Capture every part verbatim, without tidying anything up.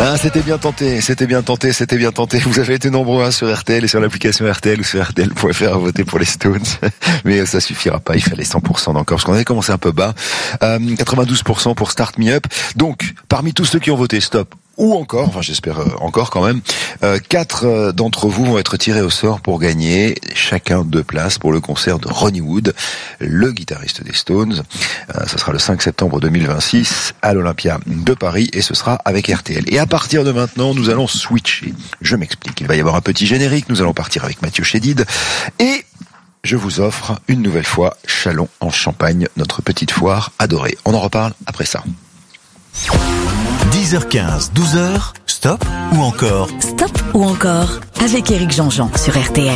Ah, c'était bien tenté, c'était bien tenté, c'était bien tenté. Vous avez été nombreux hein, sur R T L et sur l'application R T L ou sur R T L point F R à voter pour les Stones. Mais ça suffira pas, il fallait cent pour cent d'encore, parce qu'on avait commencé un peu bas. Euh, quatre-vingt-douze pour cent pour Start Me Up. Donc, parmi tous ceux qui ont voté stop, ou encore, enfin j'espère euh, encore quand même, euh, quatre euh, d'entre vous vont être tirés au sort pour gagner chacun deux places pour le concert de Ronnie Wood, le guitariste des Stones. Euh, ce sera le cinq septembre deux mille vingt-six à l'Olympia de Paris et ce sera avec R T L. Et à partir de maintenant, nous allons switcher. Je m'explique. Il va y avoir un petit générique. Nous allons partir avec Mathieu Chédid et je vous offre une nouvelle fois Châlons en Champagne, notre petite foire adorée. On en reparle après ça. dix heures quinze, douze heures, stop ou encore Stop ou encore avec Éric Jean-Jean sur R T L.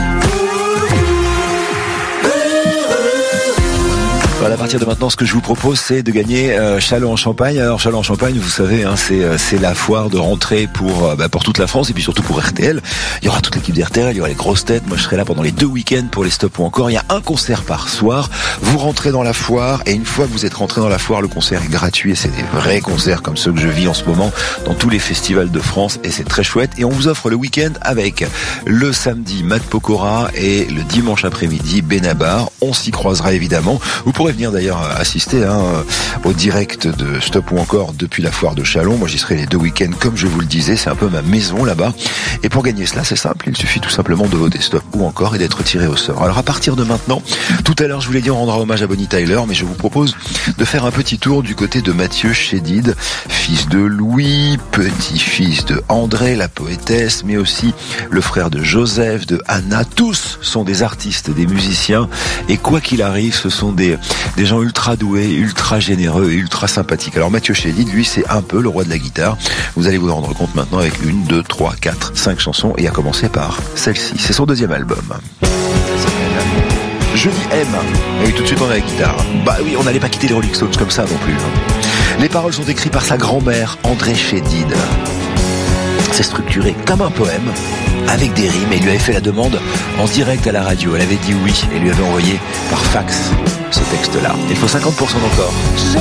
Voilà, à partir de maintenant, ce que je vous propose, c'est de gagner euh, Châlons en Champagne. Alors Châlons en Champagne, vous savez, hein, c'est euh, c'est la foire de rentrée pour euh, bah, pour toute la France et puis surtout pour R T L. Il y aura toute l'équipe d'R T L, il y aura les grosses têtes. Moi, je serai là pendant les deux week-ends pour les stops ou encore. Il y a un concert par soir. Vous rentrez dans la foire et une fois que vous êtes rentré dans la foire, le concert est gratuit et c'est des vrais concerts comme ceux que je vis en ce moment dans tous les festivals de France et c'est très chouette. Et on vous offre le week-end avec le samedi Matt Pokora et le dimanche après-midi Benabar. On s'y croisera évidemment. Vous pourrez venir d'ailleurs assister hein, au direct de Stop ou encore depuis la foire de Châlons. Moi j'y serai les deux week-ends comme je vous le disais, c'est un peu ma maison là-bas. Et pour gagner cela c'est simple, il suffit tout simplement de voter Stop ou encore et d'être tiré au sort. Alors à partir de maintenant, tout à l'heure je vous l'ai dit, on rendra hommage à Bonnie Tyler, mais je vous propose de faire un petit tour du côté de Mathieu Chédid, fils de Louis, petit-fils de André, la poétesse, mais aussi le frère de Joseph, de Anna. Tous sont des artistes, des musiciens et quoi qu'il arrive, ce sont des des gens ultra doués, ultra généreux et ultra sympathiques. Alors Mathieu Chédid, lui, c'est un peu le roi de la guitare. Vous allez vous en rendre compte maintenant avec une, deux, trois, quatre, cinq chansons et à commencer par celle-ci. C'est son deuxième album. Je dis M. Et oui, tout de suite on a la guitare. Bah oui, on n'allait pas quitter les Rolling Stones comme ça non plus. Les paroles sont écrites par sa grand-mère, André Chédid. C'est structuré comme un poème, avec des rimes, et il lui avait fait la demande en direct à la radio. Elle avait dit oui, et lui avait envoyé par fax ce texte-là. Il faut cinquante pour cent d'encore.